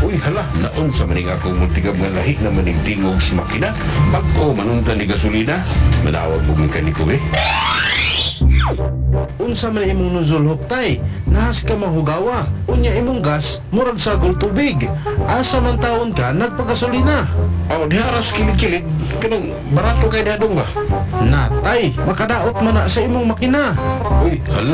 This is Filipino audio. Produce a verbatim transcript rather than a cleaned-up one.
Uy, hala, naon sa maning akong multigab nga lahi na maning tingog si makina. Pag-o, manunta ni gasolina, manawag mo mekaniko eh. Unsa man imong nuzul huktay, nahas ka mahugawa. Unya imong gas, murag sagol tubig. Asa man taon ka, nagpagasolina. Oh, di haras kilig-kilig. Kanang barato kay dadong ba? Natay, makadaot man na sa imong makina. Uy, hala.